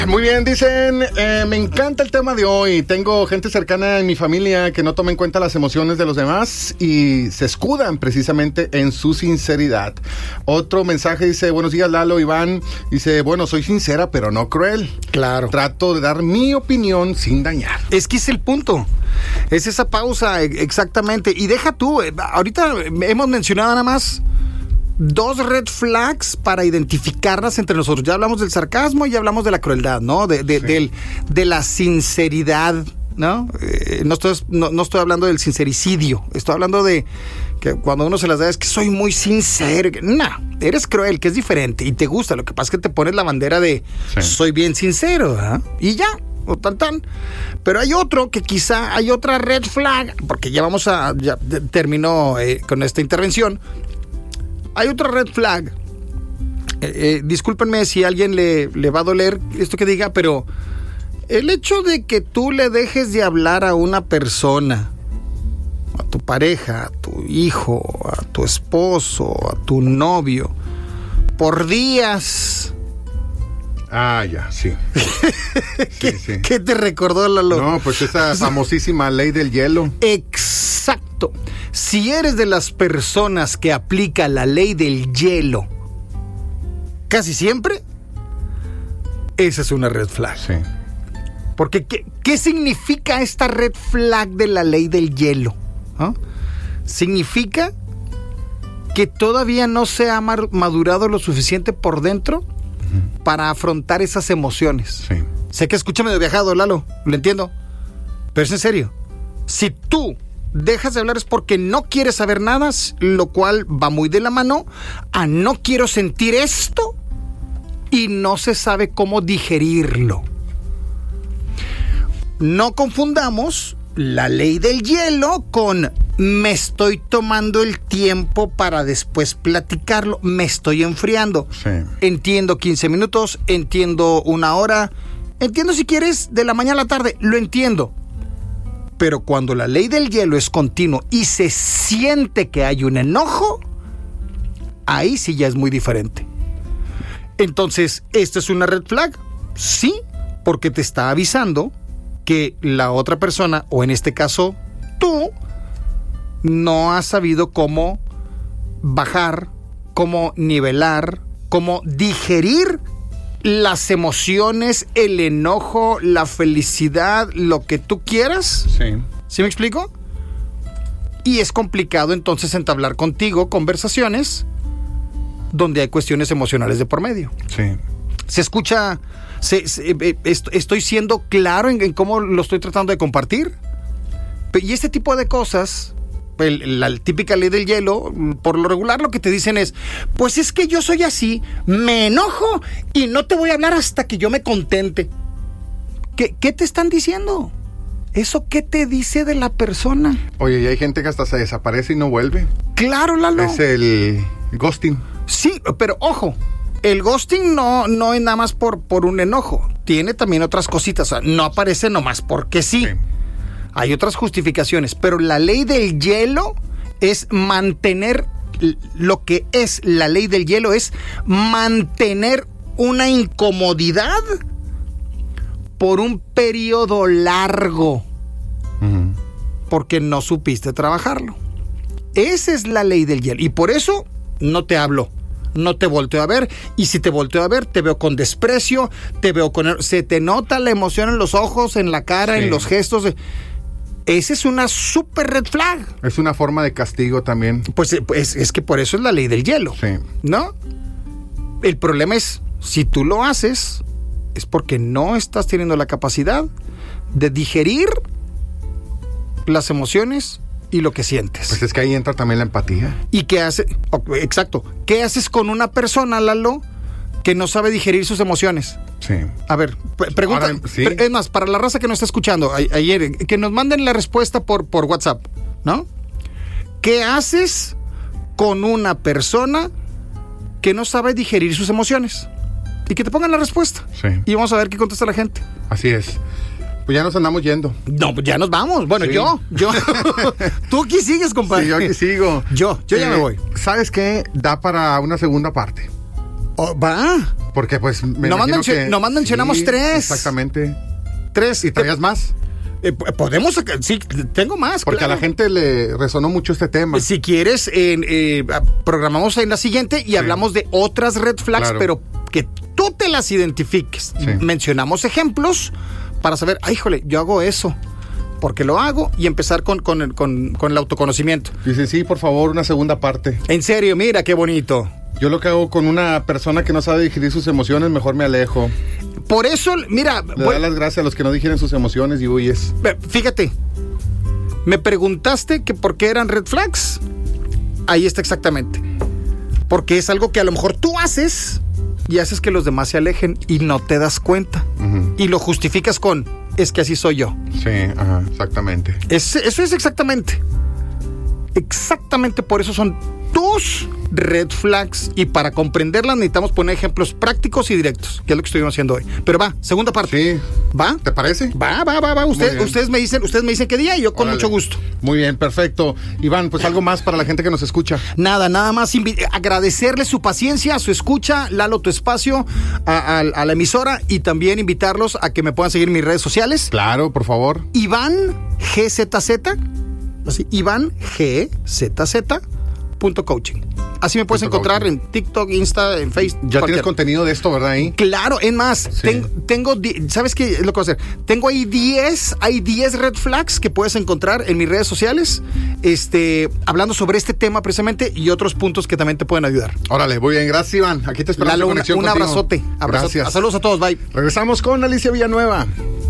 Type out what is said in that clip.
Muy bien, dicen, me encanta el tema de hoy. Tengo gente cercana en mi familia que no toma en cuenta las emociones de los demás y se escudan precisamente en su sinceridad. Otro mensaje dice, buenos días Lalo, Iván. Dice, bueno, soy sincera pero no cruel. Claro. Trato de dar mi opinión sin dañar. Es que es el punto. Es esa pausa, exactamente. Y deja tú, ahorita hemos mencionado nada más 2 red flags para identificarlas entre nosotros. Ya hablamos del sarcasmo y ya hablamos de la crueldad, ¿no? De la sinceridad, ¿no? No estoy hablando del sincericidio. Estoy hablando de que cuando uno se las da es que soy muy sincero. No, eres cruel, que es diferente y te gusta. Lo que pasa es que te pones la bandera de soy bien sincero, ¿eh? Y ya. O tan. Pero hay otro que quizá hay otra red flag, porque ya terminó con esta intervención. Hay otra red flag. Discúlpenme si a alguien le va a doler esto que diga, pero el hecho de que tú le dejes de hablar a una persona, a tu pareja, a tu hijo, a tu esposo, a tu novio, por días. Ah, ya, sí. ¿Qué te recordó, Lalo? No, pues esa famosísima ley del hielo. Exacto. Si eres de las personas que aplica la ley del hielo casi siempre, esa es una red flag. Sí. Porque ¿qué significa esta red flag de la ley del hielo? ¿Ah? Significa que todavía no se ha madurado lo suficiente por dentro para afrontar esas emociones. Sí. Sé que escucha medio viajado, Lalo, lo entiendo, pero es en serio. Si tú dejas de hablar es porque no quieres saber nada, lo cual va muy de la mano a no quiero sentir esto y no se sabe cómo digerirlo. No confundamos la ley del hielo con me estoy tomando el tiempo para después platicarlo, me estoy enfriando. Sí. Entiendo 15 minutos, entiendo 1 hora, entiendo si quieres de la mañana a la tarde, lo entiendo. Pero cuando la ley del hielo es continuo y se siente que hay un enojo, ahí sí ya es muy diferente. Entonces, ¿esta es una red flag? Sí, porque te está avisando que la otra persona, o en este caso tú, no has sabido cómo bajar, cómo nivelar, cómo digerir las emociones, el enojo, la felicidad, lo que tú quieras. Sí. ¿Sí me explico? Y es complicado entonces entablar contigo conversaciones donde hay cuestiones emocionales de por medio. Sí. Se escucha, estoy siendo claro en cómo lo estoy tratando de compartir. Y este tipo de cosas, la típica ley del hielo, por lo regular lo que te dicen es, pues es que yo soy así, me enojo y no te voy a hablar hasta que yo me contente. ¿Qué te están diciendo? ¿Eso qué te dice de la persona? Oye, y hay gente que hasta se desaparece y no vuelve. Claro, Lalo. Es el ghosting. Sí, pero ojo, el ghosting no es nada más por un enojo. Tiene también otras cositas. O sea, no aparece nomás porque sí. Hay otras justificaciones. Pero la ley del hielo es mantener... Lo que es la ley del hielo es mantener una incomodidad por un periodo largo. Uh-huh. Porque no supiste trabajarlo. Esa es la ley del hielo. Y por eso no te hablo. No te volteo a ver, y si te volteo a ver, te veo con desprecio, te veo con... Se te nota la emoción en los ojos, en la cara, en los gestos. Esa es una super red flag. Es una forma de castigo también. Pues es que por eso es la ley del hielo. Sí. ¿No? El problema es, si tú lo haces, es porque no estás teniendo la capacidad de digerir las emociones y lo que sientes. Pues es que ahí entra también la empatía. ¿Y qué hace? Exacto. ¿Qué haces con una persona, Lalo, que no sabe digerir sus emociones? Sí. A ver, pregunta. Ahora, sí. Es más, para la raza que nos está escuchando ayer, que nos manden la respuesta por WhatsApp, ¿no? ¿Qué haces con una persona que no sabe digerir sus emociones? Y que te pongan la respuesta. Sí. Y vamos a ver qué contesta la gente. Así es. Pues ya nos andamos yendo. No, pues ya nos vamos. Bueno, sí. yo. Tú aquí sigues, compadre. Sí, yo aquí sigo. Yo ya me voy. ¿Sabes qué? Da para una segunda parte. Oh, va. Porque pues nomás mencionamos 3. Exactamente. 3. ¿Y traías más? Podemos sacar, sí, tengo más. Porque claro. a la gente le resonó mucho este tema. Si quieres, programamos en la siguiente y hablamos de otras red flags, claro, pero que tú te las identifiques. Sí. Mencionamos ejemplos para saber, ay, híjole, yo hago eso, porque lo hago, y empezar con el autoconocimiento. Dice, sí, por favor, una segunda parte. En serio, mira qué bonito. Yo lo que hago con una persona que no sabe digerir sus emociones, mejor me alejo. Por eso, mira... Le da las gracias a los que no digieren sus emociones y huyes. Fíjate, me preguntaste que por qué eran red flags. Ahí está exactamente. Porque es algo que a lo mejor tú haces y haces que los demás se alejen y no te das cuenta. Uh-huh. Y lo justificas con, es que así soy yo. Sí, ajá, exactamente. Eso es exactamente. Exactamente por eso son tus red flags, y para comprenderlas necesitamos poner ejemplos prácticos y directos, que es lo que estuvimos haciendo hoy. Pero va, segunda parte. Sí. ¿Va? ¿Te parece? Va. Ustedes me dicen qué día y yo con Órale. mucho gusto. Muy bien, perfecto. Iván, pues algo más para la gente que nos escucha. Nada más agradecerles su paciencia, su escucha, Lalo, tu espacio, a la emisora, y también invitarlos a que me puedan seguir en mis redes sociales. Claro, por favor. Iván GZZ, así, Iván GZZ.coaching. Así me puedes encontrar en TikTok, Insta, en Facebook. Ya tienes contenido de esto, ¿verdad? Ahí. Claro, es más, Sí. tengo, ¿sabes qué es lo que voy a hacer? Tengo ahí 10 red flags que puedes encontrar en mis redes sociales, hablando sobre este tema precisamente, y otros puntos que también te pueden ayudar. Órale, muy bien. Gracias, Iván. Aquí te esperamos. Lalo, en conexión un contigo. abrazote. Gracias. Saludos a todos, bye. Regresamos con Alicia Villanueva.